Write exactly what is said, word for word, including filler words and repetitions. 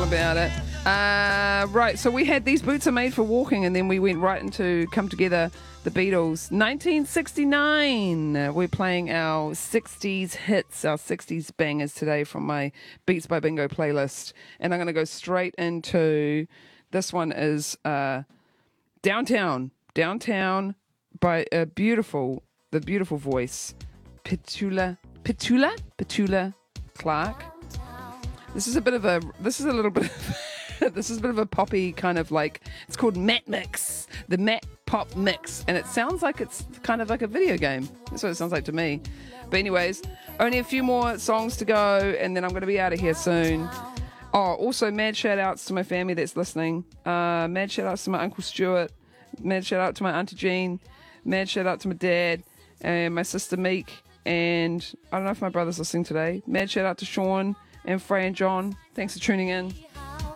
about it. Uh, right, so we had These Boots Are Made for Walking, and then we went right into Come Together, the Beatles. nineteen sixty-nine. We're playing our sixties hits, our sixties bangers today from my Beats by Bingo playlist. And I'm going to go straight into, this one is uh, Downtown. Downtown by a beautiful, the beautiful voice, Petula, Petula, Petula Clark. This is a bit of a, this is a little bit of, this is a bit of a poppy kind of like, it's called Matt Mix, the Matt Pop Mix, and it sounds like it's kind of like a video game. That's what it sounds like to me. But anyways, only a few more songs to go, and then I'm going to be out of here soon. Oh, also mad shout outs to my family that's listening. Uh, mad shout outs to my Uncle Stuart. Mad shout out to my Auntie Jean. Mad shout out to my dad and my sister Meek. And I don't know if my brother's listening today. Mad shout out to Sean and Frey and John. Thanks for tuning in.